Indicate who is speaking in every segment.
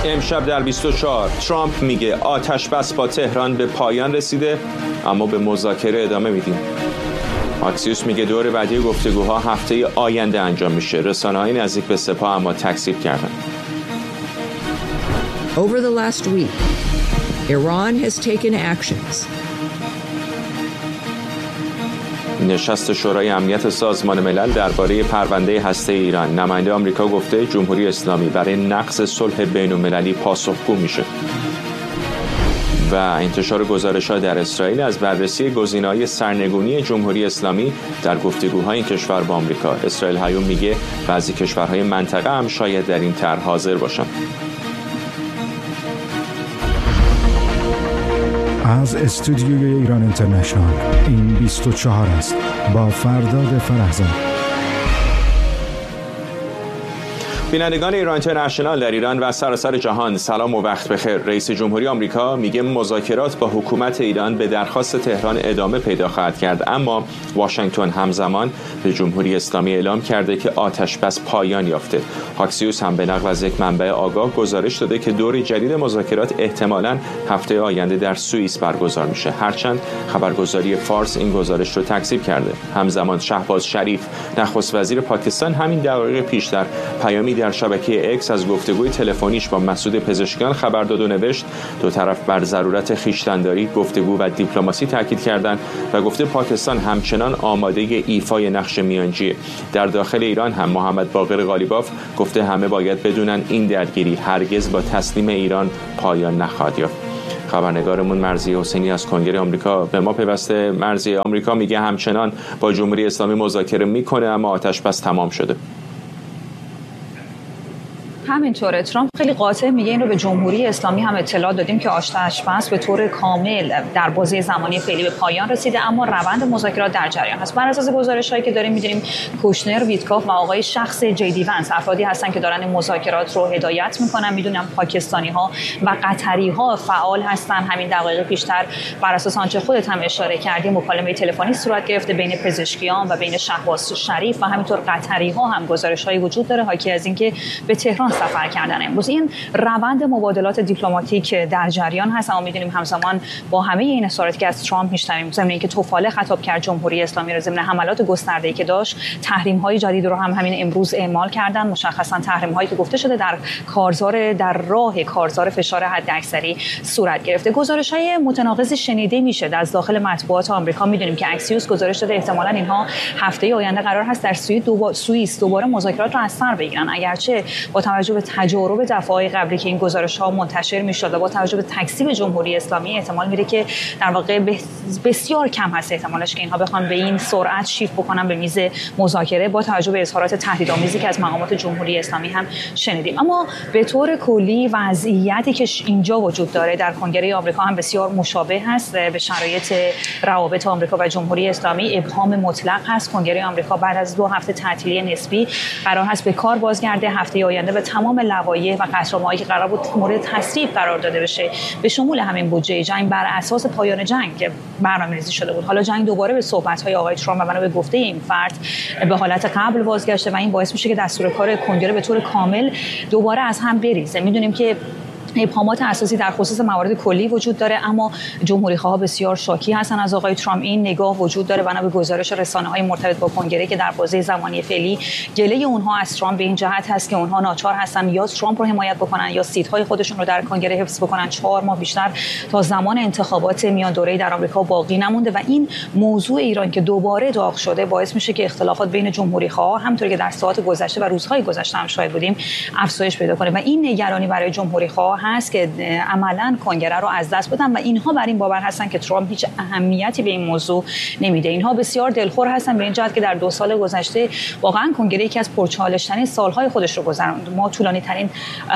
Speaker 1: امشب در 24 ترامپ میگه آتش بس با تهران به پایان رسیده، اما به مذاکره ادامه میدیم. آکسیوس میگه دور بعدی گفتگوها هفته آینده انجام میشه. رسانه‌های نزدیک به سپاه اما تکذیب کردن.
Speaker 2: Over the last week, Iran has taken actions.
Speaker 1: نشست شورای امنیت سازمان ملل درباره پرونده هسته ایران. نماینده آمریکا گفته جمهوری اسلامی برای نقض صلح بین‌المللی پاسخگو میشه. و انتشار گزارش‌ها در اسرائیل از بررسی گزینه‌های سرنگونی جمهوری اسلامی در گفتگوهای این کشور با آمریکا. اسرائیل هیوم میگه بعضی کشورهای منطقه هم شاید در این طرح حاضر باشن.
Speaker 3: از استودیوی ایران اینترنشنال این 24 است با فرداد فرهزاد.
Speaker 1: بینندگان ایران اینترنشنال در ایران و سراسر جهان سلام و وقت بخیر. رئیس جمهوری آمریکا میگه مذاکرات با حکومت ایران به درخواست تهران ادامه پیدا خواهد کرد، اما واشنگتن همزمان به جمهوری اسلامی اعلام کرده که آتش بس پایان یافته. آکسیوس هم به نقل از یک منبع آگاه گزارش داده که دور جدید مذاکرات احتمالاً هفته آینده در سوئیس برگزار میشه، هرچند خبرگزاری فارس این گزارش رو تکذیب کرده. همزمان شهباز شریف نخست وزیر پاکستان همین دقایق پیش در پیامی در شبکه اکس از گفتگوی تلفنیش با مسعود پزشکیان خبر داد و نوشت دو طرف بر ضرورت خویشتن‌داری، گفتگو و دیپلماسی تاکید کردند و گفته پاکستان همچنان آماده ایفای نقش میانجیه. در داخل ایران هم محمد باقر قالیباف گفته همه باید بدونن این درگیری هرگز با تسلیم ایران پایان نخواهد یافت. خبرنگارمون مرضیه حسینی از کنگره آمریکا به ما پیوسته. مرضیه، آمریکا میگه همچنان با جمهوری اسلامی مذاکره میکنه اما آتش بس تمام شده.
Speaker 4: همینطوره. ترامپ خیلی قاطع میگه این رو به جمهوری اسلامی هم اطلاع دادیم که آتش بس به طور کامل در بازه زمانی فعلی به پایان رسیده، اما روند مذاکرات در جریان هست. بر اساس گزارش‌هایی که داریم می‌دونیم کوشنر، ویتکاف و آقای شخص جی دی ونس افرادی هستن که دارن این مذاکرات رو هدایت میکنن. میدونم پاکستانی‌ها و قطری‌ها فعال هستن. همین دقایق پیشتر بر اساس آنچه خودت هم اشاره کردی مکالمه تلفنی صورت گرفته بین پزشکیان و بین شهباز شریف و همینطور قطری‌ها هم گزارش‌هایی وجود داره حاکی از اینکه به تهران سفر کردن. امروز این روند مبادلات دیپلماتیک در جریان هست، اما می‌دونیم همزمان با همه این اظهاراتی که از ترامپ می‌شنویم ضمن اینکه توفاله خطاب کرد جمهوری اسلامی را ضمن حملات گسترده‌ای که داشت، تحریم‌های جدید رو هم همین امروز اعمال کردن. مشخصاً تحریم‌هایی که گفته شده در راه کارزار فشار حداکثری صورت گرفته. گزارش‌های متناقضی شنیده میشه از داخل مطبوعات آمریکا. می‌دونیم که اکسیوس گزارش داده احتمالاً اینها هفته آینده قرار هست در سوئیس دوباره مذاکرات رو از سر بگیرن، اگرچه با توجه به تجارب دفعه‌های قبلی که این گزارش‌ها منتشر می‌شد و با توجه به تکذیب جمهوری اسلامی احتمال میره که در واقع بسیار کم هست احتمالش که اینها بخوان به این سرعت شیفت بکنن به میز مذاکره، با توجه به اظهارات تهدیدآمیزی که از مقامات جمهوری اسلامی هم شنیدیم. اما به طور کلی وضعیتی که اینجا وجود داره در کنگره آمریکا هم بسیار مشابه هست به شرایط روابط آمریکا و جمهوری اسلامی. ابهام مطلق هست. کنگره آمریکا بعد از 2 هفته تعطیلی نسبی قرار هست به کار بازگرده. هفته آینده به تمام لوایح و قطعنامه‌هایی که قرار بود مورد تصویب قرار داده بشه به شمول همین بودجه جنگ بر اساس پایان جنگ که برنامه‌ریزی شده بود، حالا جنگ دوباره به صحبت‌های آقای ترامپ و بنا به گفته این فرد به حالت قبل بازگشته و این باعث میشه که دستور کار کنگره به طور کامل دوباره از هم بریزه. میدونیم که ابهامات اساسی در خصوص موارد کلی وجود داره، اما جمهوری‌خواها بسیار شاکی هستن از آقای ترامپ. این نگاه وجود داره بنا به گزارش رسانه‌های مرتبط با کنگره که در بازه زمانی فعلی گله اونها از ترامپ به این جهت هست که اونها ناچار هستن یا ترامپ رو حمایت بکنن یا سیت‌های خودشون رو در کنگره حفظ بکنن. 4 ماه بیشتر تا زمان انتخابات میان دوره‌ای در آمریکا باقی نمونده و این موضوع ایران که دوباره داغ شده باعث میشه که اختلافات بین جمهوری‌خواها همونطوری که در ساعات گذشته و روزهای گذشته هم شاهد بودیم افزایش پیدا کنه و این نگرانی برای جمهوری‌خواها هست که عملاً کنگره رو از دست بدن و اینها بر این باور هستن که ترامپ هیچ اهمیتی به این موضوع نمیده. اینها بسیار دلخور هستن به این جهت که در 2 سال گذشته واقعاً کنگره یکی از پرچالش‌ترین سال‌های خودش رو گذروند. ما طولانی‌ترین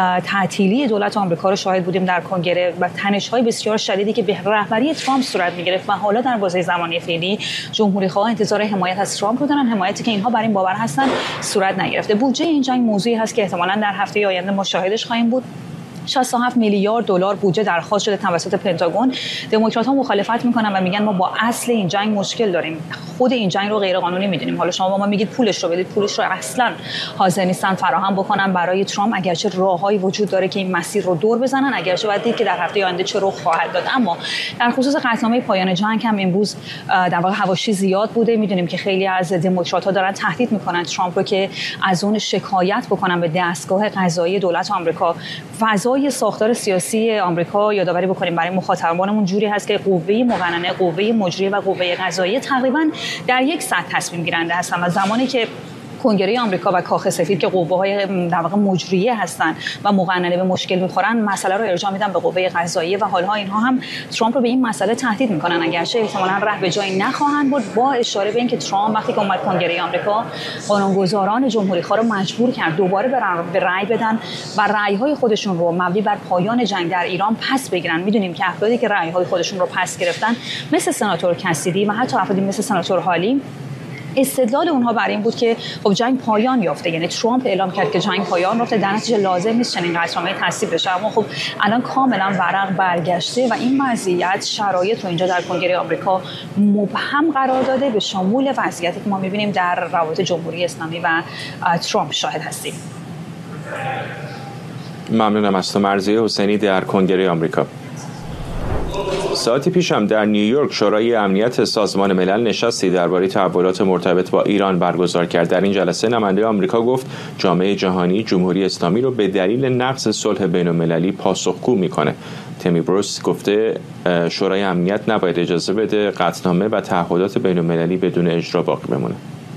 Speaker 4: تعطیلی دولت آمریکا رو شاهد بودیم در کنگره و تنش‌های بسیار شدیدی که به رهبری ترامپ صورت می‌گرفت و حالا در بازه زمانی فعلی جمهوری‌خواها انتظار حمایت از ترامپ رو دارن، حمایتی که اینها بر این باور هستن صورت نگرفته. بودجه این جنگ موضوعی هست که احتمالاً در هفته آینده مشاهدش خواهیم بود. $67 میلیارد بودجه درخواست شده توسط پنتاگون. دموکرات‌ها مخالفت میکنن و میگن ما با اصل این جنگ مشکل داریم، خود این جنگ رو غیر قانونی میدونیم. حالا شما با ما میگید پولش رو بدید، پولش رو اصلا حاضر نیستن فراهم بکنن برای ترامپ، اگرچه راههایی وجود داره که این مسیر رو دور بزنن، اگرچه باید دید که در هفته آینده چه رخ خواهد داد. اما در خصوص قطعنامه پایان جنگ هم امروز در واقع حواشی زیاد بوده. میدونیم که خیلی از دموکرات‌ها دارن تهدید میکنن ترامپ رو که از اون شکایت بکنن به دستگاه قضایی دولت آمریکا. فضای ساختار سیاسی آمریکا یادآوری بکنیم برای مخاطبانمون جوری هست که قوه مقننه، قوه مجریه و قوه قضاییه تقریبا در یک سطح تصمیم گیرنده هستن و زمانی که کنگره آمریکا و کاخ سفید که قوه‌های در واقع مجریه هستن و مقننه به مشکل می‌خورن، مسئله رو ارجاع میدن به قوه قضاییه و حالا اینها هم ترامپ رو به این مسئله تهدید می‌کنن، اگرچه احتمالاً ره به جایی نخواهند برد، با اشاره به اینکه ترامپ وقتی که اومد کنگره آمریکا قانونگذاران جمهوری‌خواه رو مجبور کرد دوباره به رأی بدن و رأی‌های خودشون رو مبنی بر پایان جنگ در ایران پس بگیرن. می‌دونیم که افرادی که رأی‌های خودشون رو پس گرفتن مثل سناتور کسیدی و حتی افرادی مثل سناتور هالی، استدلال اونها برای این بود که خب جنگ پایان یافته، یعنی ترامپ اعلام کرد که جنگ پایان یافته، در نتیجه لازم نیست چنین قطعنامه‌ای تصویب بشه. اما خب الان کاملا ورق برگشته و این وضعیت شرایط رو اینجا در کنگره آمریکا مبهم قرار داده، به شمول وضعیتی که ما می‌بینیم در روابط جمهوری اسلامی و ترامپ شاهد هستیم.
Speaker 1: ممنونم از تو مرضیه حسینی در کنگره آمریکا. ساعتی پیش هم در نیویورک شورای امنیت سازمان ملل نشستی درباره تحولات مرتبط با ایران برگزار کرد. در این جلسه نماینده آمریکا گفت جامعه جهانی جمهوری اسلامی رو به دلیل نقض صلح بین‌المللی پاسخگو میکنه. تمی بروس گفته شورای امنیت نباید اجازه بده قطعنامه و تعهدات بین‌المللی بدون اجرا باقی بمونه.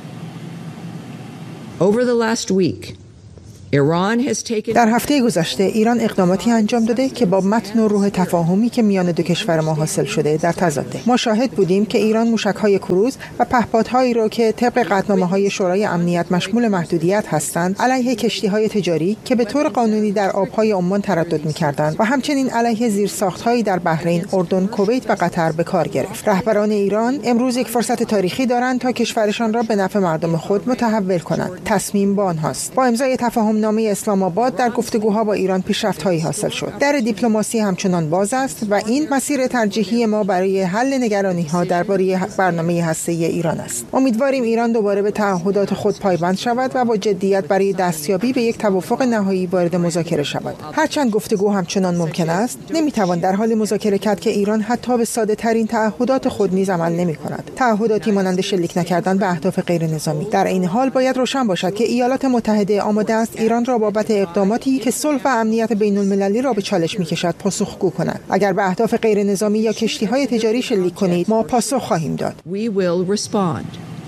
Speaker 2: Over the last week,
Speaker 5: در هفته گذشته ایران اقداماتی انجام داده که با متن و روح تفاهمی که میان دو کشور ما حاصل شده در تضاده. ما شاهد بودیم که ایران موشک‌های کروز و پهپادهایی را که طبق قطعنامه‌های شورای امنیت مشمول محدودیت هستند علیه کشتی‌های تجاری که به طور قانونی در آب‌های عمان تردد می‌کردند و همچنین علیه زیرساخت‌هایی در بحرین، اردن، کویت و قطر به کار گرفت. رهبران ایران امروز یک فرصت تاریخی دارند تا کشورشان را به نفع مردم خود متحول کنند. تصمیم با آنهاست. با امضای تفاهم نامه اسلام آباد در گفتگوها با ایران پیشرفت‌هایی حاصل شد. در دیپلماسی همچنان باز است و این مسیر ترجیحی ما برای حل نگرانی‌ها درباره برنامه هسته‌ای ایران است. امیدواریم ایران دوباره به تعهدات خود پایبند شود و با جدیت برای دستیابی به یک توافق نهایی وارد مذاکره شود. هرچند گفتگو همچنان ممکن است، نمی‌توان در حال مذاکره کرد که ایران حتی به ساده‌ترین تعهدات خود نیز عمل نمی‌کند. تعهداتی مانند شلیک نکردن به اهداف غیر نظامی. در این حال باید روشن باشد که ایالات متحده آماده است ایران را بابت اقداماتی که صلح و امنیت بین‌المللی را به چالش می‌کشد پاسخگو کند. اگر به اهداف غیر نظامی یا کشتی‌های تجاری شلیک کنید، ما پاسخ خواهیم داد.
Speaker 2: we will respond.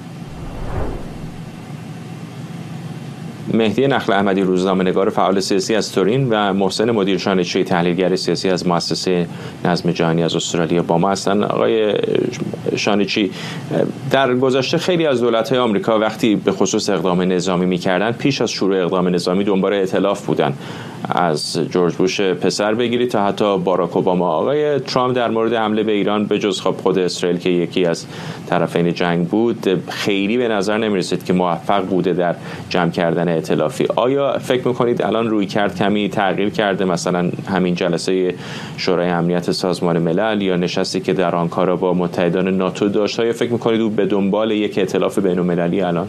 Speaker 1: مهدی نخل احمدی روزنامه‌نگار فعال سیاسی از تورین و محسن مدیر شانچی تحلیلگر سیاسی از مؤسسه نظم جهانی از استرالیا با ما هستند. آقای شانچی، در گذشته خیلی از دولت‌های آمریکا وقتی به خصوص اقدام نظامی می‌کردن پیش از شروع اقدام نظامی دنبال ائتلاف بودن، از جورج بوش پسر بگیرید تا حتی باراک اوباما. آقای ترامپ در مورد حمله به ایران به جز خود اسرائیل که یکی از طرفین جنگ بود خیلی به نظر نمی‌رسید که موفق بوده در جمع کردن ائتلافی. آیا فکر می‌کنید الان رویکرد کمی تغییر کرده، مثلا همین جلسه شورای امنیت سازمان ملل یا نشستی که در آنکارا با متحدان ناتو داشت، آیا فکر می‌کنید او به دنبال یک ائتلاف بین‌المللی الان؟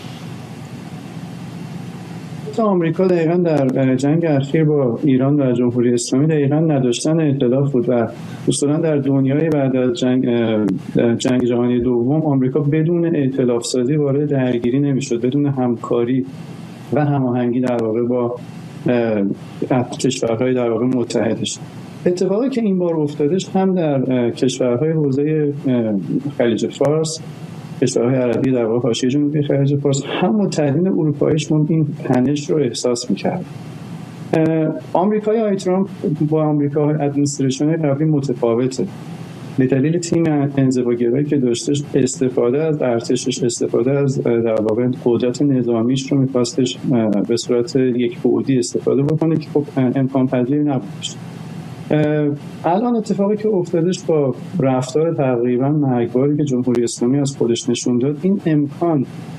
Speaker 6: آمریکا دقیقاً در جنگ اخیر با ایران و جمهوری اسلامی دقیقاً نداشتن ائتلاف بود و اصولاً در دنیای بعد از جنگ جهانی دوم آمریکا بدون ائتلاف سازی وارد درگیری نمیشد، بدون همکاری و هماهنگی در واقع با کشورهای در واقع متحدش. اتفاقی که این بار افتادش هم در کشورهای حوزه خلیج فارس، کشورهای عربی در واقع حاشیه جنوبی خلیج فارس، هم متحدین اروپاییش این تنش رو احساس می‌کرد. آمریکای آقای ترامپ با آمریکای ادمنستریشن قبلی متفاوته. به دلیل تیم انزواگرایی که داشتش، استفاده از ارتشش، استفاده از در واقع قدرت نظامیش رو می‌خواستش به صورت یک بعدی استفاده بکنه که خب امکان پذیر نبودش. الان اتفاقی که افتادش با رفتار تقریبا مرگباری که جمهوری اسلامی از خودش نشون داد، این امکان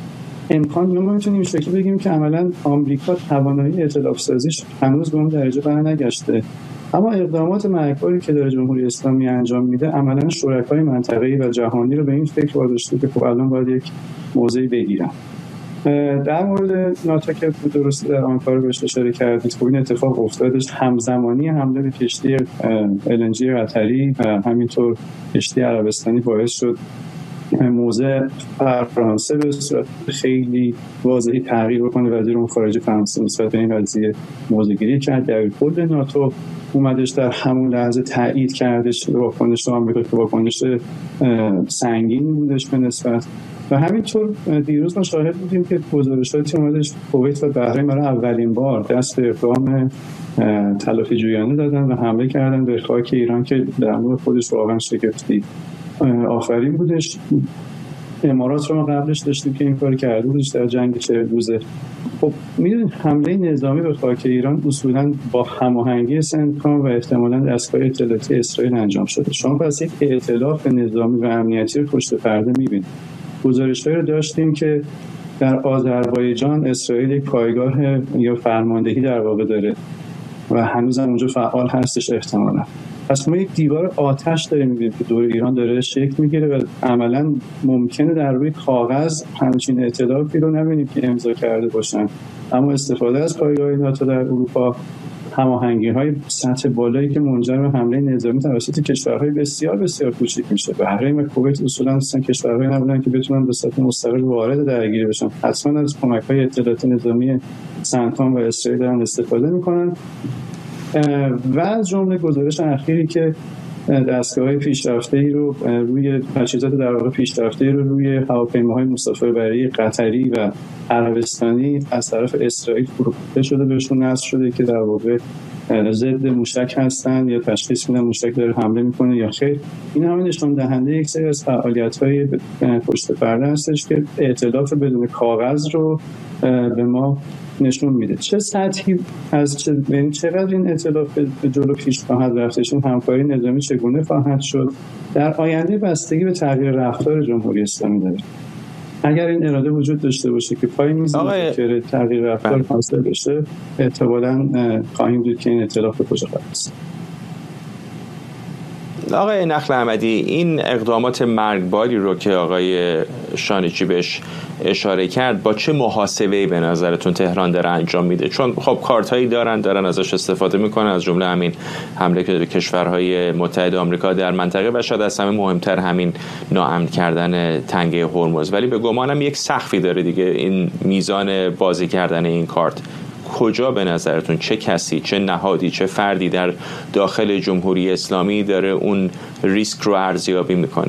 Speaker 6: امکان ما میتونیم این شکلی بگیم که عملاً آمریکا توانایی ائتلاف سازیش هنوز به اون درجه برنگشته، اما اقدامات مرگباری که داره جمهوری اسلامی انجام میده عملاً شرکای منطقه‌ای و جهانی رو به این فکر واداشته که خب الان باید یک موضعی بگیرن. در مورد ناتو که درست در آنکارا بهش اشاره کردید، خب این اتفاق افتادش همزمانی حمله به کشتی LNG قطری و همینطور کشتی عربستانی باعث شد موضع فرانسه به صورت خیلی واضحی تغییر بکنه. وزیر امور خارجه فرانسه نسبت به این قضیه موضع‌گیری کرد. در کل ناتو اومدش در همون لحظه تایید کردش واکنش آمریکا که واکنش سنگینی بودش به نسبت. و همینطور دیروز ما شاهد بودیم که گزارشاتی اومدش کویت و بحرین برای اولین بار دست به اقدام تلافی جویانه دادن و حمله کردن به خاک ایران که در مورد خودش واقعا شگفتی آفرین بودش. امارات رو ما قبلش داشتیم که این کار کرده بودش در جنگ 40 روزه. خب میدونید حمله نظامی به خاک ایران اصولا با هماهنگی سنتکام و احتمالاً دستگاه اطلاعاتی اسرائیل انجام شده. شما پس یک ائتلاف نظامی و امنیتی رو پشت پرده میبینید. گزارش‌هایی رو داشتیم که در آذربایجان اسرائیل یک پایگاه یا فرماندهی در واقع داره و هنوز هم اونجا فعال هستش احتمالاً. پس ما یک دیوار آتش داریم می‌بینیم که دور ایران داره شکل میگیره و عملاً ممکنه در روی کاغذ همچین ائتلافی رو نبینیم که امضا کرده باشن، اما استفاده از پایگاه ناتو در اروپا، هماهنگی‌های سطح بالایی که منجر به حمله نظامی توسط کشورهای بسیار بسیار کوچک میشه. بحرین و کویت اصولاً کشورهایی نبودن که بتونن به صورت مستقل وارد درگیری بشن. حتما از کمک‌های اطلاعاتی نظامی سنتکام و اسرائیل دارن استفاده میکنن. و از جمله گزارش اخیری که دستگاه‌های پیشرفته‌ای رو روی تجهیزات در واقع پیشرفته‌ای رو روی هواپیماهای مسافربری قطری و عربستانی از طرف اسرائیل فروخته شده، بهشون نصب شده که در واقع ضد موشک هستن یا تشخیص میدن موشک داره حمله میکنه یا خیر. این همه نشون دهنده یک سری از فعالیت‌های پشت پرده هستش که ائتلاف بدون کاغذ رو به ما نشون میده. چه سطحی از یعنی چقدر این ائتلاف به جلو پیش خواهد رفتش، این همکاری نظامی چگونه خواهد شد، در آینده بستگی به تغییر رفتار جمهوری اسلامی داره. اگر این اراده وجود داشته باشه که پای میز مذاکره تغییر رفتار حاصل بشه، احتمالاً خواهیم دید که این ائتلاف به کجا خواهد رسید.
Speaker 1: آقای نخل احمدی، این اقدامات مرگباری رو که آقای شانیچی بهش اشاره کرد با چه محاسبه‌ای به نظرتون تهران داره انجام میده؟ چون خب کارتایی دارن ازش استفاده میکنن، از جمله همین حمله که به کشورهای متحد آمریکا در منطقه و شاید از همه مهمتر همین ناامن کردن تنگه هرمز. ولی به گمانم یک سقفی داره دیگه این میزان بازی کردن این کارت. کجا به نظرتون چه کسی، چه نهادی، چه فردی در داخل جمهوری اسلامی داره اون ریسک رو ارزیابی میکنه؟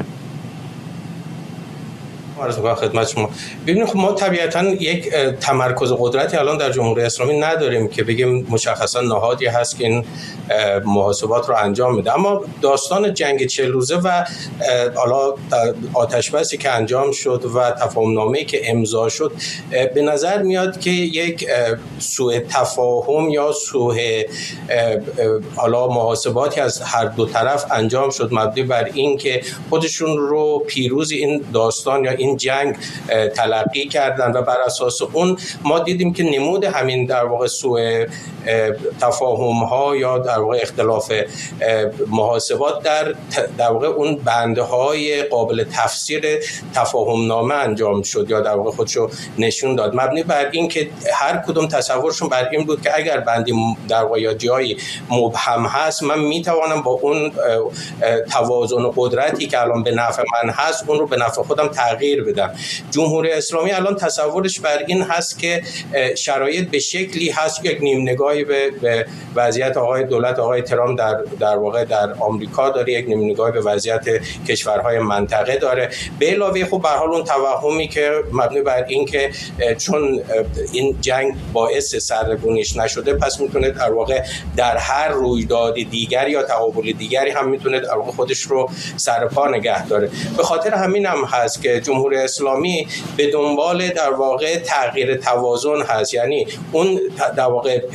Speaker 7: عرض می‌کنم خدمت شما. ببینید خب ما طبیعتاً یک تمرکز قدرتی الان در جمهوری اسلامی نداریم که بگیم مشخصاً نهادی هست که این محاسبات رو انجام میده، اما داستان جنگ 40 روزه و حالا آتش‌بسی که انجام شد و تفاهم‌نامه‌ای که امضا شد به نظر میاد که یک سوء تفاهم یا سوء حالا محاسباتی از هر دو طرف انجام شد مبنی بر این که خودشون رو پیروز این داستان یا این جنگ تلقی کردن و بر اساس اون ما دیدیم که نمود همین در واقع سوء تفاهم ها یا در واقع اختلاف محاسبات در واقع اون بنده های قابل تفسیر تفاهم نامه انجام شد یا در واقع خودشو نشون داد مبنی بر این که هر کدوم تصورشون بر این بود که اگر بندی در واقع یا جایی مبهم هست من میتوانم با اون توازن و قدرتی که الان به نفع من هست اون رو به نفع خودم تغییر بدم. جمهوری اسلامی الان تصورش بر این هست که شرایط به شکلی هست یک نیم نگاهی به وضعیت دولت آقای ترامپ در واقع در آمریکا داره، یک نیم نگاهی به وضعیت کشورهای منطقه داره، به علاوه خب به هر حال اون توهمی که مبنی بر این که چون این جنگ باعث سرنگونیش نشده پس میتونه در واقع در هر رویداد دیگری یا تحول دیگری هم میتونه در واقع خودش رو سر پا نگه داره. به خاطر همین هم هست که جمهوری اسلامی به دنبال در واقع تغییر توازن هست، یعنی اون در واقع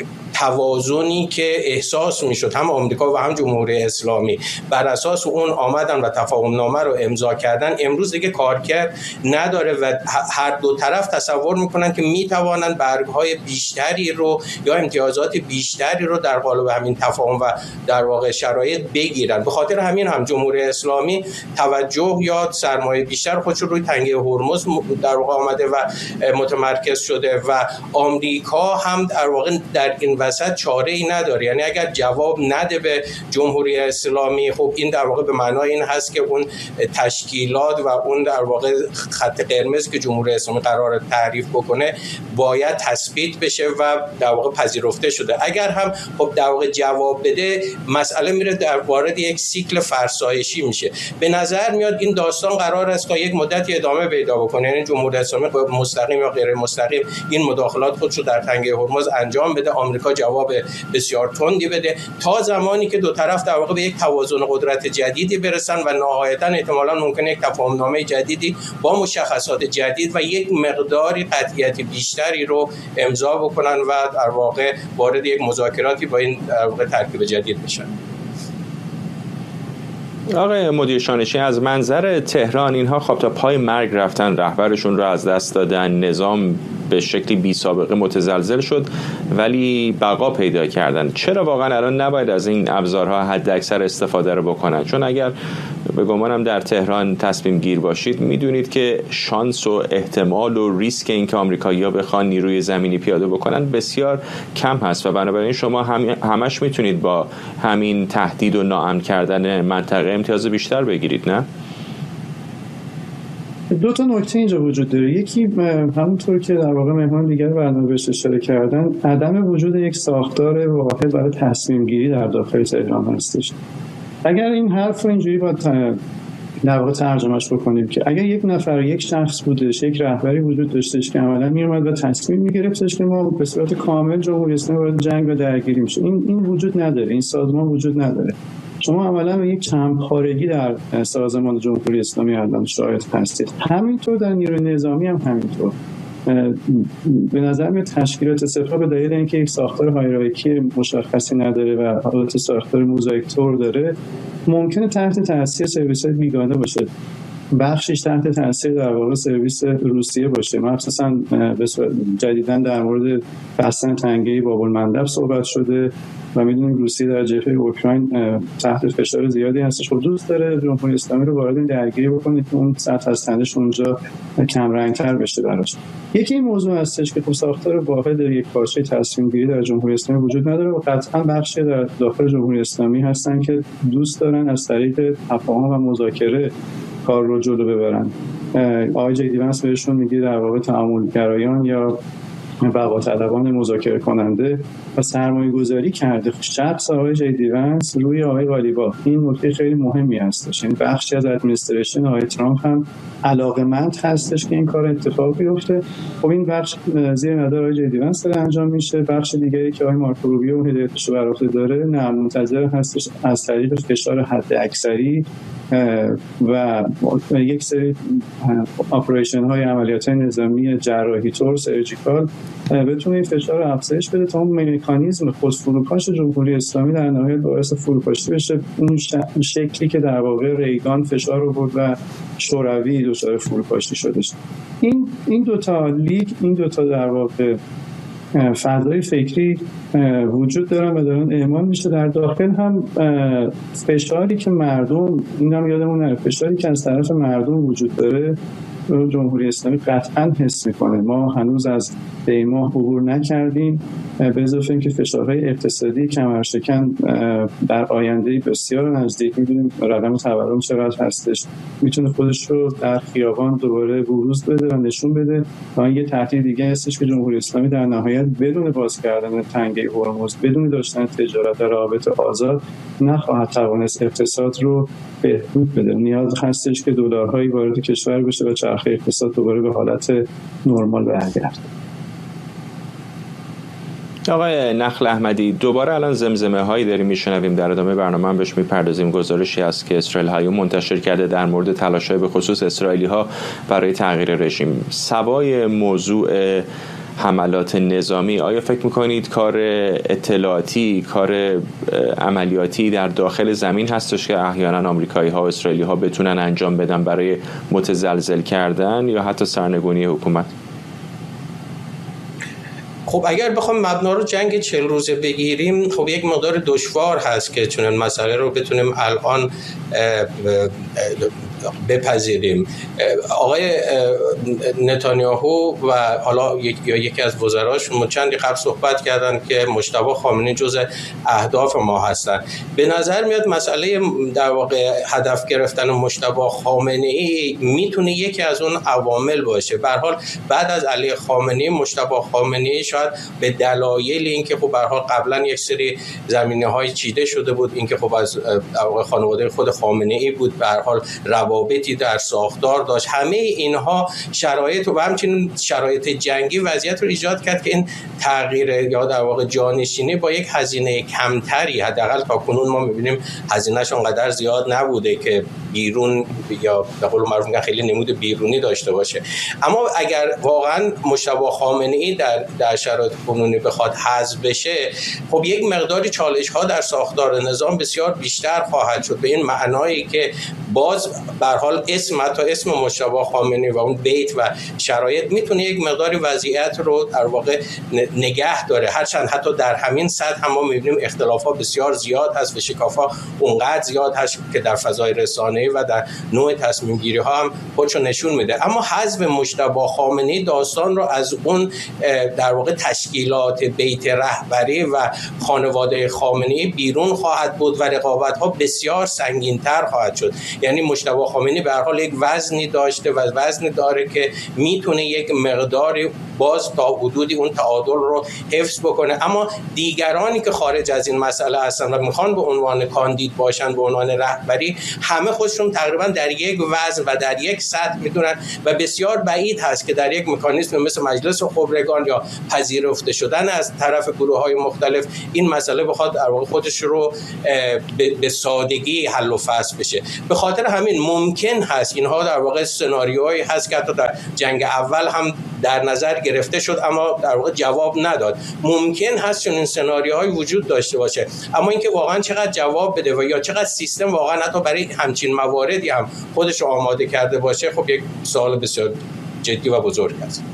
Speaker 7: توازنی که احساس میشد هم آمریکا و هم جمهوری اسلامی بر اساس اون آمدن و تفاهم نامه رو امضا کردن، امروز دیگه کارکرد نداره و هر دو طرف تصور میکنن که میتوانن برگهای بیشتری رو یا امتیازات بیشتری رو در قالب همین تفاهم و در واقع شرایط بگیرن. به خاطر همین هم جمهوری اسلامی توجه یا سرمایه بیشتر خودش رو روی تنگه هرمز در واقع آمده و متمرکز شده و آمریکا هم در واقع در این وسط چاره ای نداره. یعنی اگر جواب نده به جمهوری اسلامی، خب این در واقع به معنای این هست که اون تشکیلات و اون در واقع خط قرمز که جمهوری اسلامی قرار تعریف بکنه باید تثبیت بشه و در واقع پذیرفته شده. اگر هم خب در واقع جواب بده، مسئله میره در وارد یک سیکل فرسایشی میشه. به نظر میاد این داستان قرار است تا یک مدتی ادامه پیدا بکنه، یعنی جمهوری اسلامی مستقیم یا غیر مستقیم این مداخلات خودش رو در تنگه هرمز انجام بده، آمریکا جواب بسیار تندی بده، تا زمانی که دو طرف در واقع به یک توازن قدرت جدیدی برسن و نهایتا احتمالاً ممکنه یک تفاهمنامه جدیدی با مشخصات جدید و یک مقداری قطعیت بیشتری رو امضا بکنن و در واقع وارد یک مذاکراتی با این در واقع ترکیب جدید بشن.
Speaker 1: آقای مدیر شانشی، از منظر تهران اینها خب تا پای مرگ رفتن، رهبرشون رو از دست دادن، نظام به شکلی بی سابقه متزلزل شد ولی بقا پیدا کردن. چرا واقعا الان نباید از این ابزارها حد اکثر استفاده رو بکنن؟ چون اگر به گمانم در تهران تصمیم گیر باشید، میدونید که شانس و احتمال و ریسک این که آمریکایی‌ها بخوان نیروی زمینی پیاده بکنن بسیار کم هست و بنابراین شما همش میتونید با همین تهدید و ناامن کردن منطقه امتیاز بیشتر بگیرید، نه؟
Speaker 6: دو تا نکته اینجا وجود داره. یکی همونطور که در واقع مهمان دیگر برنامه بهش اشاره کردن، عدم وجود یک ساختار واحد برای تصمیم گیری در داخل تهران هستش. اگر این حرف رو اینجوری با در واقع ترجمهش بکنیم که اگر یک نفر، یک شخص بودش، یک رهبری وجود داشتش که عملا میومد و تصمیم میگرفتش که ما به صورت کامل جمهوری اسلامی وارد جنگ و درگیری میشه، این وجود نداره، این سازمان وجود نداره. شما عملا به یک چندپارگی در سازمان جمهوری اسلامی الان شاهد هستید. همینطور در نیروی نظامی هم همینطور. به نظر میاد تشکیلات سپاه به دلیل اینکه یک ساختار هایرارکی مشخصی نداره و حالت ساختار موزاییک طور داره، ممکنه تحت تاثیر سرویس‌های بیگانه باشه. بخشش تحت تاثیر در واقع سرویس روسیه باشه. مخصوصا جدیداً در مورد بستن تنگه باب‌المندب صحبت شده و میدونیم روسیه در جبهه اوکراین تحت فشار زیادی هستش. خب دوست داره جمهوری اسلامی رو وارد این درگیری بکنه که اون سطح از تنش اونجا کم رنگ‌تر بشه براش. یکی این موضوع هستش که خب ساختار واحد یک پارچه تصمیم گیری در جمهوری اسلامی وجود نداره و قطعاً بخشی در داخل جمهوری اسلامی هستن که دوست دارن از طریق تفاهم و مذاکره کار رو جلو ببرن. آقای جی دی ونس بهشون میگه در واقع تعاملگرایان یا بقاطلبان مذاکره کننده و سرمایه گذاری کرده شخص آقای جی دی ونس روی آقای قالیباف. این نکته خیلی مهمی هستش. این بخشی از ادمنستریشن آقای ترامپ هم علاقمند هستش که این کار اتفاق بیفته. خب این بخش زیر نظر آقای جی دی ونس داره انجام میشه. بخش دیگری که آقای مارکو روبیو هدایتش رو بر عهده داره نه منتظر هستش از طریق فشار حد اکثری و یک سری اپریشن های عملیات نظامی جراحی طور سرجیکال بتونه این فشار رو افزایش بده تا اون مکانیزم خود فروپاش جمهوری اسلامی در نهایت باعث فروپاشی بشه، اون شکلی که در واقع ریگان فشار رو برد و شوروی دچار فروپاشی شدش. این دوتا لیگ، این دوتا در واقع فضای فکری وجود دارن و دارن اعمال میشه. در داخل هم فشاری که مردم، اینم یادمون نره، فشاری که از طرف مردم وجود داره جمهوری اسلامی قطعا حس میکنه. ما هنوز از دیماه عبور نکردیم، به اضافه اینکه فشارهای اقتصادی کمرشکن در آینده بسیار نزدیک، می‌بینیم رقم تورم چقدر هستش، میتونه خودش رو در خیابان دوباره بروز بده و نشون بده. و یه تهدید دیگه هستش که جمهوری اسلامی در نهایت بدون باز کردن تنگه هرمز، بدون داشتن تجارت و روابط آزاد، نخواهد توانست اقتصاد رو بهبود بده. نیاز هستش که دلارهایی وارد کشور بشه و چرخه اقتصاد دوباره به حالت نرمال برگرده.
Speaker 1: آقای نخل احمدی، دوباره الان زمزمه هایی داریم میشنویم، در ادامه برنامه هم بهش میپردازیم. گزارشی هست که اسرائیل هایوم منتشر کرده در مورد تلاش‌های به خصوص اسرائیلی ها برای تغییر رژیم. سوای موضوع حملات نظامی. آیا فکر میکنید کار اطلاعاتی، کار عملیاتی در داخل زمین هستش که احیانا آمریکایی ها و اسرائیلی ها بتونن انجام بدن برای متزلزل کردن یا حتی سرنگونی حکومت؟
Speaker 7: خب اگر بخوام مبنا رو جنگ 40 روزه بگیریم، خب یک مقدار دشوار هست که چون مسئله رو بتونیم الان بپذیریم. آقای نتانیاهو و حالا یکی از وزراشون چندی قبل صحبت کردن که مجتبی خامنه‌ای جزء اهداف ما هستن. به نظر میاد مسئله در واقع هدف گرفتن مجتبی خامنه‌ای میتونه یکی از اون عوامل باشه. به هر حال بعد از علی خامنه‌ای، مجتبی خامنه‌ای شاید به دلایل اینکه خب به هر حال قبلا یک سری زمینه‌های چیده شده بود، اینکه خب از خانواده خود خامنه‌ای بود، به هر حال روابطی در ساختار داشت، همه اینها شرایط و همچنین شرایط جنگی وضعیت رو ایجاد کرد که این تغییر یا در واقع جانشینی با یک هزینه کمتری، حداقل تا کنون ما می‌بینیم هزینه‌ش اونقدر زیاد نبوده که بیرون یا به قول معروف میگن خیلی نمود بیرونی داشته باشه. اما اگر واقعا مجتبی خامنه‌ای در شرایط کنونی بخواد حذف بشه، خب یک مقداری چالش‌ها در ساختار نظام بسیار بیشتر خواهد شد، به این معنایی که باز به هر حال اسم مجتبی خامنه‌ای و اون بیت و شرایط میتونه یک مقداری وضعیت رو در واقع نگه داره، هرچند حتی در همین سطح هم ما می‌بینیم اختلافات بسیار زیاد هست و شکاف‌ها اونقدر زیاد هست که در فضای رسانه‌ای و در نوع تصمیم گیری ها هم خودشو نشون میده. اما حذف مجتبی خامنه‌ای داستان رو از اون در واقع تشکیلات بیت رهبری و خانواده خامنه‌ای بیرون خواهد بود و رقابت‌ها بسیار سنگین‌تر خواهد شد. یعنی مجتبی خامنه‌ای به هر حال یک وزنی داشته و وزنی داره که میتونه یک مقداری باز تا حدودی اون تعادل رو حفظ بکنه، اما دیگرانی که خارج از این مسئله هستن و میخوان به عنوان کاندید باشن، به عنوان رهبری، همه خودشون تقریبا در یک وزن و در یک سطح میدونن و بسیار بعید هست که در یک مکانیزم مثل مجلس خبرگان یا پذیرفته شدن از طرف گروه‌های مختلف این مسئله بخواد در واقع خودش رو به سادگی حل و فصل بشه. به خاطر همین ممکن هست اینها در واقع سناریوهایی هست که حتی در جنگ اول هم در نظر گرفته شد اما در واقع جواب نداد. ممکن هست چون این سناریوهای وجود داشته باشه، اما اینکه واقعا چقدر جواب بده و یا چقدر سیستم واقعا حتی برای همچین مواردی هم خودش رو آماده کرده باشه، خب یک سوال بسیار جدی و بزرگ است.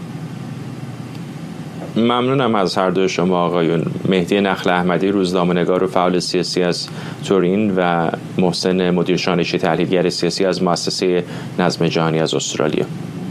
Speaker 1: ممنونم از هر دو شما آقایون. مهدی نخل احمدی، روزنامه‌نگار و فعال سیاسی از تورین، و محسن مدیر شانشی، تحلیلگر سیاسی از مؤسسه نظم جهانی از استرالیا.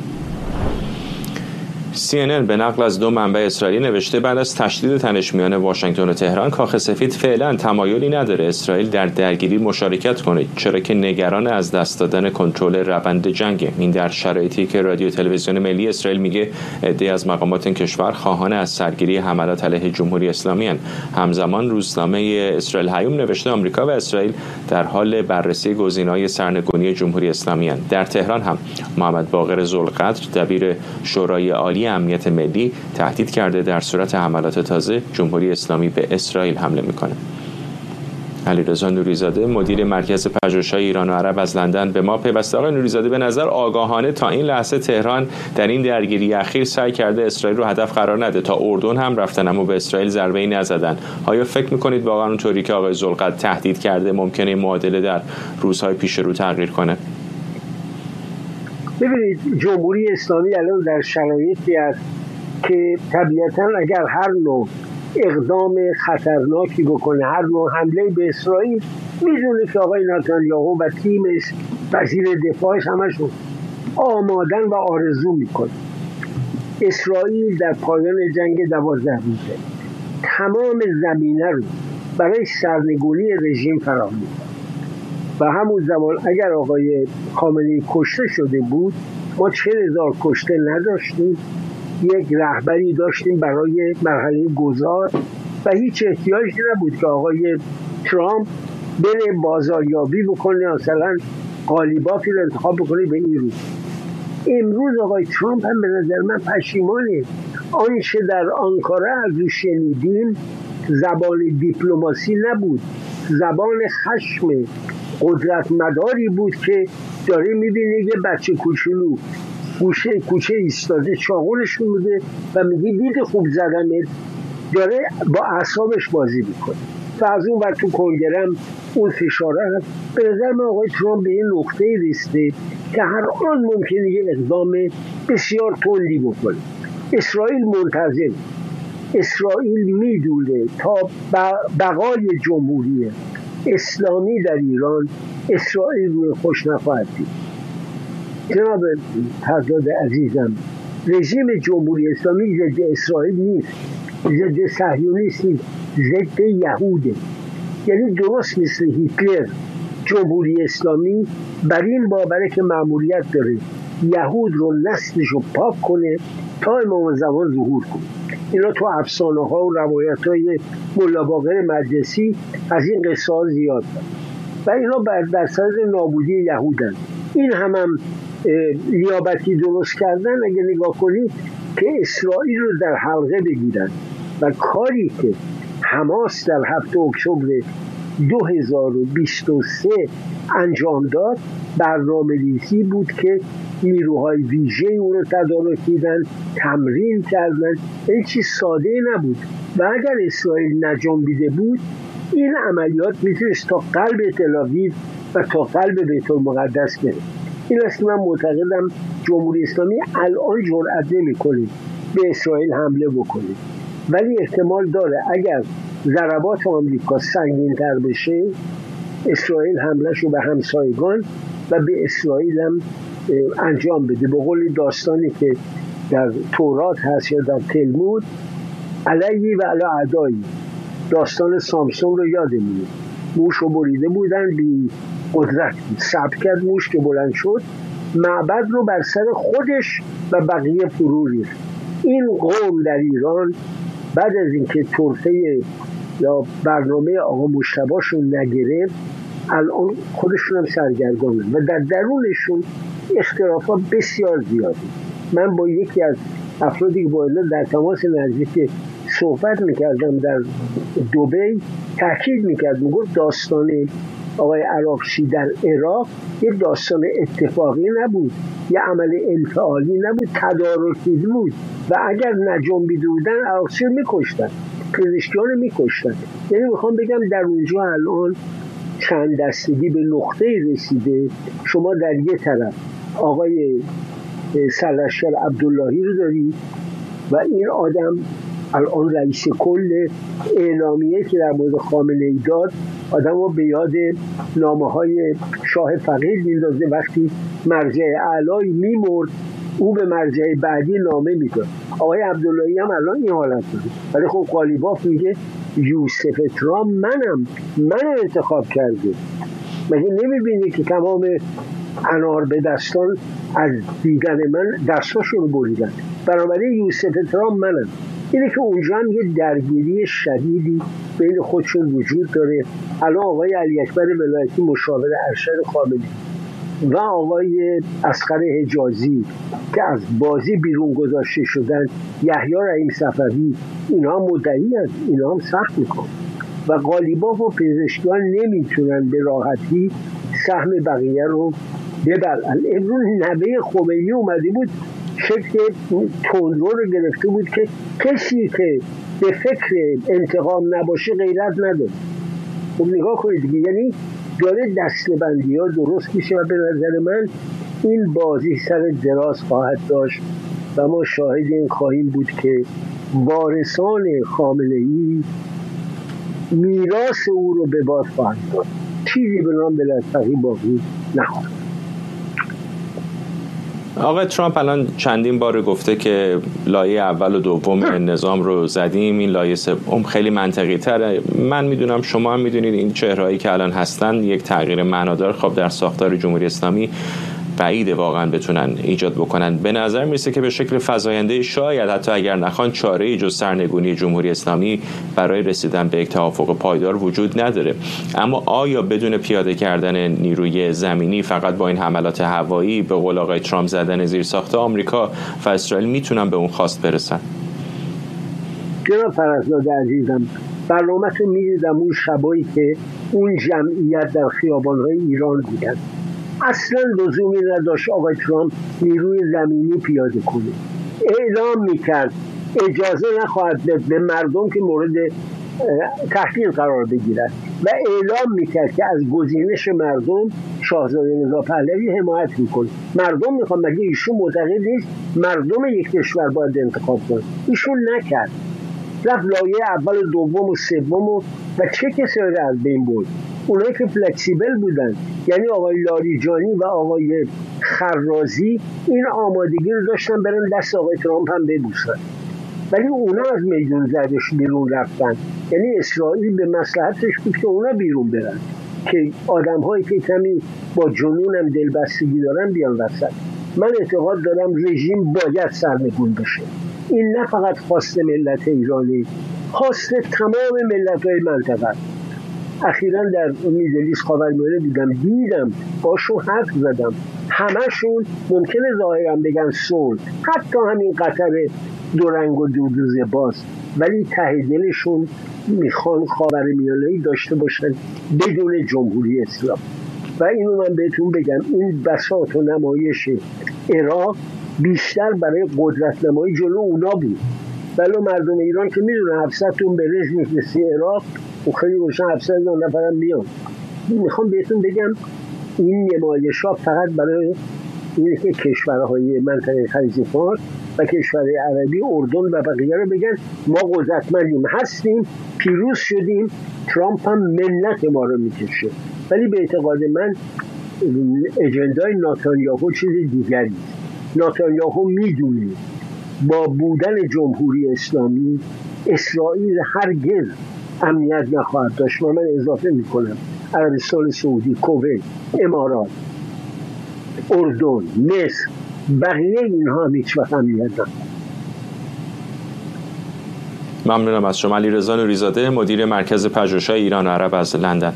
Speaker 1: CNN به نقل از دو منبع اسرائیلی نوشته بعد از تشدید تنش میان واشنگتن و تهران، کاخ سفید فعلا تمایلی نداره اسرائیل در درگیری مشارکت کنه، چرا که نگران از دست دادن کنترل روند جنگ. این در شرایطی که رادیو تلویزیون ملی اسرائیل میگه عده‌ای از مقامات این کشور خواهان از سرگیری حملات علیه جمهوری اسلامی هستند. همزمان روزنامه اسرائیل هیوم نوشته آمریکا و اسرائیل در حال بررسی گزینه‌های سرنگونی جمهوری اسلامی هستند. در تهران هم محمد باقر ذوالقدر، دبیر شورای عالی امنیت ملی، تهدید کرده در صورت حملات تازه جمهوری اسلامی به اسرائیل حمله میکنه. علیرضا نوریزاده، مدیر مرکز پژوهش‌های ایران و عرب از لندن به ما پیوسته. آقای نوریزاده، به نظر آگاهانه تا این لحظه تهران در این درگیری اخیر سعی کرده اسرائیل رو هدف قرار نده. تا اردن هم رفتن اما به اسرائیل ضربه‌ای نزدن. آیا فکر می‌کنید واقعا اونطوری که آقای ذوالقدر تهدید کرده ممکنه معادله در روزهای پیش رو تغییر کنه؟
Speaker 8: ببینید، جمهوری اسلامی الان در شرایطی است که طبیعتاً اگر هر نوع اقدام خطرناکی بکنه، هر نوع حمله به اسرائیل، میدونه که آقای نتانیاهو و تیمش، وزیر دفاعش، همشون آمادن و آرزو میکنه اسرائیل در پایان جنگ 12 روزه تمام زمینه رو برای سرنگونی رژیم فراهم میکنه. و همون زمان اگر آقای خامنه‌ای کشته شده بود، ما 40,000 کشته نداشتیم، یک رهبری داشتیم برای مرحله گذار و هیچ احتیاجی نبود که آقای ترامپ بره بازاریابی بکنه، مثلا قالیبافی رو انتخاب بکنه به این روز. امروز آقای ترامپ هم به نظر من پشیمانه. آنچه در آنکاره از او شنیدیم زبان دیپلماسی نبود، زبان خشم قدرت مداری بود که داره میبینه یه بچه کوچولو گوشه کوچه ایستاده چاقونشون بوده و میگه دید خوب زدمت، داره با اعصابش بازی میکنه و از اون وقت تو کنگرم اون فشاره هست. به نظر من آقای ترامپ به این نقطه رسیده که هر آن ممکنه یه اقدام بسیار تندی بکنه. اسرائیل منتظر، اسرائیل میدونه تا بقای جمهوری اسلامی در ایران اسرائیل روی خوش نخواهد دید. جناب فرزاد عزیزم، رژیم جمهوری اسلامی ضد اسرائیل نیست، ضد صهیونیست نیست، ضد یهوده. یعنی درست مثل هیتلر جمهوری اسلامی بر این باوره که مأموریت داره یهود رو نسلش رو پاک کنه تا امام زمان ظهور کنه. اینا تو افسانه ها و روایت های ملا باقر مجلسی از این قصه ها زیاد دارن و اینا در صدد نابودی یهودن. این هم لیابتی درست کردن. اگه نگاه کنید که اسرائیل رو در حلقه بگیرن و کاری که حماس در 7 اکتبر 2023 انجام داد برنامه‌ریزی بود که نیروهای ویژه اون رو تدارک دیدن، تمرین کردن. این چیز ساده نبود و اگر اسرائیل نجنبیده بود این عملیات میتونست تا قلب تل‌آویو و تا قلب بیت المقدس بره. این است که من معتقدم جمهوری اسلامی الان جرئت نمی‌کنه به اسرائیل حمله بکنه، ولی احتمال داره اگر ضربات آمریکا سنگین‌تر بشه اسرائیل حمله‌ش رو به همسایگان و به اسرائیل هم انجام بده. به قول داستانی که در تورات هست یا در تلمود، علیه و علی اعدایی، داستان سامسون رو یادمونه. موش رو بریده بودن، بی قدرت صبر کرد، موش که بلند شد معبد رو بر سر خودش و بقیه فرو ریخت. این قوم در ایران بعد از اینکه طرفه یا برنامه آقا مجتبی‌شون نگرفت الان خودشون هم سرگردانن و در درونشون اختلافات بسیار زیاده. من با یکی از افرادی که با اینا در تماس نزدیک صحبت میکردم در دبی، تاکید میکرد، میگفت داستان آقای عراقچی در عراق یه داستان اتفاقی نبود، یه عمل انفعالی نبود، تدارکی بود و اگر نجنبیده بودن عراقچی رو میکشتن، پزشکیان رو میکشتن. یعنی میخوام بگم در اونجا الان چند دستگی به نقطه رسیده. شما در یه طرف آقای سرلشکر عبداللهی رو داری و این آدم الان رئیس کل اعلامیه که در مورد خامنه‌ای داد آدم رو به یاد نامه‌های شاه فقید میندازه. وقتی مرجع اعلایی میمرد او به مرجع بعدی نامه میداد. آقای عبداللهی هم الان این حالت داره، ولی خب قالیباف میگه یوسف ترامپ منو انتخاب کرده. مگه نمیبینی که تمام انار به دستان از دیدن من دستاشون رو بریدن؟ بنابراین یوسف ترامپ منم. اینه که اونجا هم یه درگیری شدیدی بین خودشون وجود داره. الان آقای علی اکبر ولایتی مشاور ارشد خامنه‌ای و آقای اصغر حجازی که از بازی بیرون گذاشته شدن، یحیی رحیم صفوی، اینا مدعی هستند، اینا هم سخت میکنن و قالیباف و پزشکیان نمیتونن به راحتی سهم بقیه رو ببرن. امروز نوه خمینی اومده بود شکل تندرو رو گرفته بود که کسی که به فکر انتقام نباشه غیرت نداره. خب نگاه کنید دیگه، یعنی داره دسته‌بندی ها درست میشه و به نظر من این بازی سر دراز خواهد داشت و ما شاهد این خواهیم بود که وارثان خامنه‌ای میراث او رو به باد خواهند داد. چیزی به نام بلادپخی باقی نخواهد.
Speaker 1: آقای ترامپ الان چندین بار گفته که لایه اول و دوم نظام رو زدیم، این لایه سوم خیلی منطقی تره. من میدونم، شما هم میدونید این چهرهایی که الان هستن یک تغییر معنادار خب در ساختار جمهوری اسلامی بعیده واقعا بتونن ایجاد بکنن. به نظر میرسه که به شکل فزاینده شاید حتی اگر نخوان چاره‌ای جز سرنگونی جمهوری اسلامی برای رسیدن به یک توافق پایدار وجود نداره. اما آیا بدون پیاده کردن نیروی زمینی فقط با این حملات هوایی به قول آقای ترامپ زدن زیرساخت آمریکا و اسرائیل میتونن به اون خواست برسن؟
Speaker 8: جناب فرزاد عزیزم، برنامه‌تون می‌دیدم اون شبایی که اون جمعیت در خیابان‌های ایران بودن اصلا لزومی نداشت آقای ترامپ نیروی زمینی پیاده کنه. اعلام میکرد اجازه نخواهد داد به مردم که مورد تحقیر قرار بگیرد و اعلام میکرد که از گزینش مردم شاهزاده رضا پهلوی حمایت میکنه. مردم میخوان، مگه ایشون معتقد نیست مردم یک کشور باید انتخاب کنه؟ ایشون نکرد، رفت لایه اول و دوم و سوم و چه کسایی رو از بین برد؟ اونایی که فلکسیبل بودن، یعنی آقای لاریجانی و آقای خرازی، این آمادگی رو داشتن برن دست آقای ترامپ هم ببوسن، ولی اونا از میدون زدش بیرون رفتن. یعنی اسرائیل به مصلحتش بود که اونا بیرون برن، که آدم هایی که کمی با جنونم دلبستگی دارن بیان وسط. من اعتقاد دارم رژیم باید سرنگون بشه. این نه فقط خواست ملت ایرانی، خواست تمام ملت‌های منطقه. اخیراً در میدلیست خاورمیانه دیدم باشون حرف زدم، همشون ممکنه ظاهراً بگن صلح، حتی همین قطر دو رنگ و دو دوزه باز، ولی ته دلشون میخوان خاورمیانه‌ای داشته باشن بدون جمهوری اسلامی. و اینو من بهتون بگم، این بساط و نمایش عراق بیشتر برای قدرت نمایی جلو اونا بود. ولی مردم ایران که میدونه 700 تون برنج میفرستی عراق و خیلی روشن 700 نفرم میان. میخوام بهتون بگم این نمایش ها فقط برای اینه که کشورهای منطقه خلیج فارس و کشورهای عربی، اردن و بقیه رو بگن ما قدرتمندیم، هستیم، پیروز شدیم، ترامپ هم منت ما رو میکشه. ولی به اعتقاد من اجندای نتانیاهو چیز دیگری. نتانیاهو میدونه با بودن جمهوری اسلامی اسرائیل هرگز امنیت نخواهد داشت. و من اضافه میکنم عربستان سعودی، کویت، امارات، اردن، مصر، بقیه اینها هم هیچ وقت امنیت نخواهد.
Speaker 1: ممنونم از شما. علیرضا نوری‌زاده، مدیر مرکز پژوهش‌های ایران و عرب از لندن.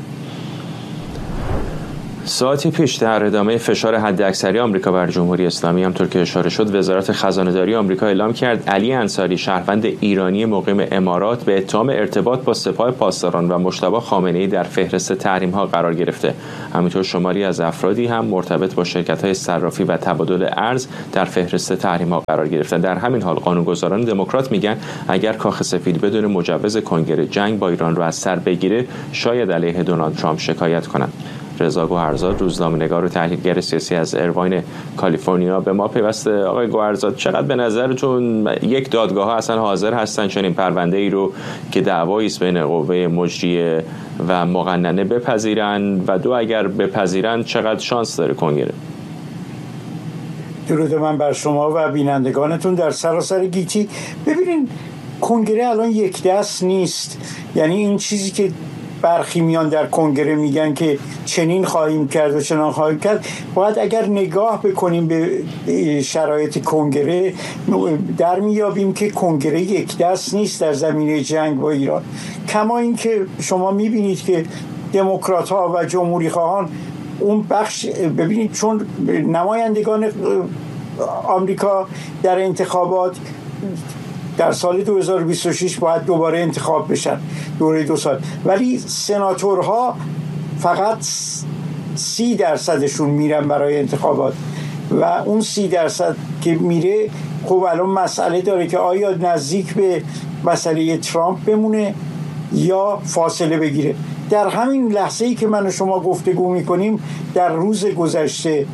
Speaker 1: ساعتی پیش در ادامه فشار حداکثری آمریکا بر جمهوری اسلامی، همطور که اشاره شد، وزارت خزانه‌داری آمریکا اعلام کرد علی انصاری، شهروند ایرانی مقیم امارات، به اتهام ارتباط با سپاه پاسداران و مجتبی خامنه‌ای در فهرست تحریم‌ها قرار گرفته. همینطور شماری از افرادی هم مرتبط با شرکت‌های صرافی و تبادل ارز در فهرست تحریم‌ها قرار گرفتن. در همین حال قانونگذاران دموکرات میگن اگر کاخ سفید بدون مجوز کنگره جنگ با ایران رو از سر بگیره، شاید علیه دونالد ترامپ شکایت کنند. رضا گوهرزاد، روزنامه‌نگار و تحلیلگر سیاسی از ایرواین کالیفرنیا، به ما پیوسته. آقای گوهرزاد، چقدر به نظرتون یک دادگاه ها اصلا حاضر هستن چنین پرونده ای رو که دعوایی است بین قوه مجریه و مقننه بپذیرن، و دو اگر بپذیرن چقدر شانس داره کنگره؟
Speaker 9: درود من بر شما و بینندگانتون در سراسر گیتی. ببینین کنگره الان یک دست نیست، یعنی این چیزی که برخی میان در کنگره میگن که چنین خواهیم کرد و چنان خواهیم کرد، باید اگر نگاه بکنیم به شرایط کنگره در میابیم که کنگره یک دست نیست در زمینه جنگ با ایران. کما این که شما میبینید که دموکرات ها و جمهوری خواهان اون بخش، ببینید چون نمایندگان آمریکا در انتخابات در سال 2026 باید دوباره انتخاب بشن، دوره 2 سال، ولی سناتورها فقط 30% میرن برای انتخابات و اون 30% که میره، خب الان مسئله داره که آیا نزدیک به مسئله ترامپ بمونه یا فاصله بگیره. در همین لحظه‌ای که من و شما گفتگو میکنیم، در روز گذشته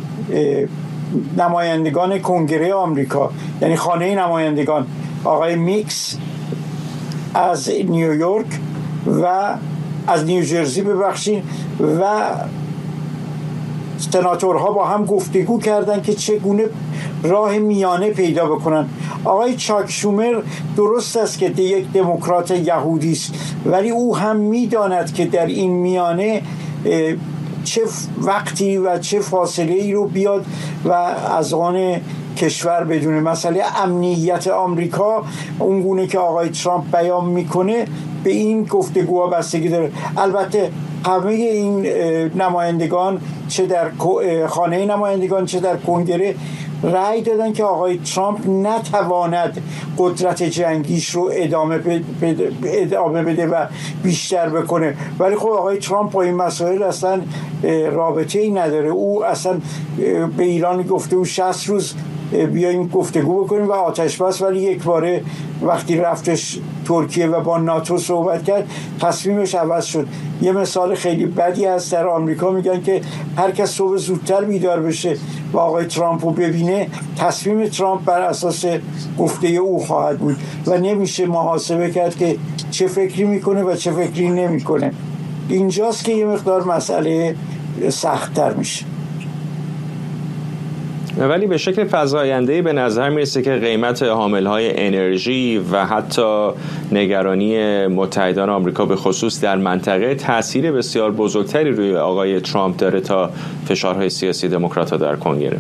Speaker 9: نمایندگان کنگره آمریکا، یعنی خانه نمایندگان، آقای میکس از نیویورک و از نیوجرسی و سناتورها با هم گفتگو کردن که چگونه راه میانه پیدا بکنن. آقای چاک شومر درست است که یک دموکرات یهودی است، ولی او هم میداند که در این میانه چه وقتی و چه فاصله ای رو بیاد و از آن کشور بدون مسئله امنیت آمریکا اونگونه که آقای ترامپ بیان میکنه به این گفتگوها بستگی داره. البته همه این نمایندگان چه در خانه نمایندگان چه در کنگره رأی دادن که آقای ترامپ نتواند قدرت جنگیش رو ادامه بده و بیشتر بکنه. ولی خب آقای ترامپ با این مسائل اصلا رابطه ای نداره. او اصلا به ایران گفته او 60 روز بیاییم گفتگو بکنیم و آتش بس، ولی یک باره وقتی رفتش ترکیه و با ناتو صحبت کرد تصمیمش عوض شد. یه مثال خیلی بدی هست در آمریکا، میگن که هر کس صبح زودتر بیدار بشه و آقای ترامپ رو ببینه، تصمیم ترامپ بر اساس گفته او خواهد بود و نمیشه محاسبه کرد که چه فکری میکنه و چه فکری نمیکنه. اینجاست که یه مقدار مسئله سخت‌تر میشه.
Speaker 1: ولی به شکل فزاینده‌ای به نظر میرسه که قیمت حاملهای انرژی و حتی نگرانی متحدان آمریکا به خصوص در منطقه تأثیر بسیار بزرگتری روی آقای ترامپ داره تا فشارهای سیاسی دموکرات‌ها در کنگره.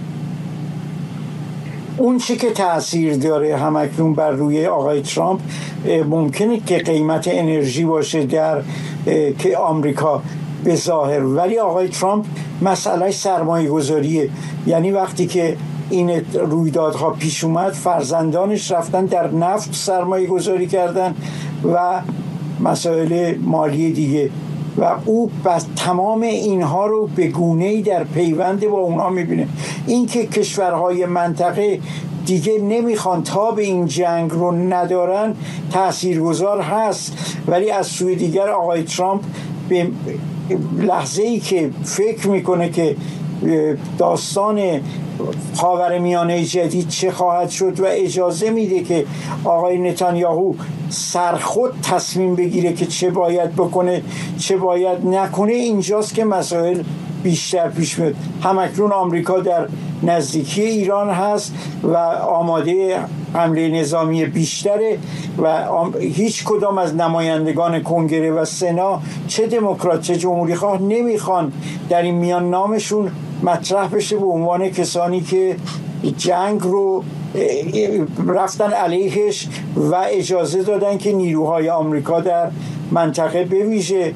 Speaker 9: اون چی که تأثیر داره همکنون بر روی آقای ترامپ ممکنه که قیمت انرژی باشه در که آمریکا به ظاهر، ولی آقای ترامپ مسئله سرمایه گذاریه. یعنی وقتی که این رویدادها پیش اومد فرزندانش رفتن در نفت سرمایه گذاری کردن و مسائل مالی دیگه و او بس تمام اینها رو به گونه‌ای در پیوند با اونها میبینه. این که کشورهای منطقه دیگه نمیخوان تا به این جنگ رو ندارن تاثیرگذار هست، ولی از سوی دیگر آقای ترامپ به لحظه‌ای که فکر میکنه که داستان خاورمیانه جدید چه خواهد شد و اجازه میده که آقای نتانیاهو سرخود تصمیم بگیره که چه باید بکنه چه باید نکنه، اینجاست که مسائل بیشتر پیش میاد. همکنون آمریکا در نزدیکی ایران هست و آماده حمله نظامی بیشتره و هیچ کدام از نمایندگان کنگره و سنا چه دموکرات چه جمهوری خواه نمیخوان در این میان نامشون مطرح بشه به عنوان کسانی که جنگ رو رفتن علیهش و اجازه دادن که نیروهای آمریکا در منطقه به ویژه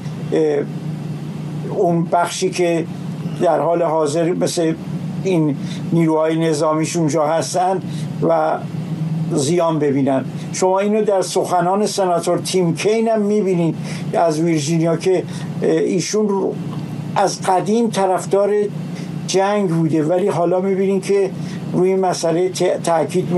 Speaker 9: اون بخشی که در حال حاضر مثل این نیروهای نظامیشون جا هستن و زیان ببینن. شما اینو در سخنان سناتور تیم کین هم میبینید از ویرجینیا که ایشون از قدیم طرفدار جنگ بوده، ولی حالا میبینید که روی مسئله تاکید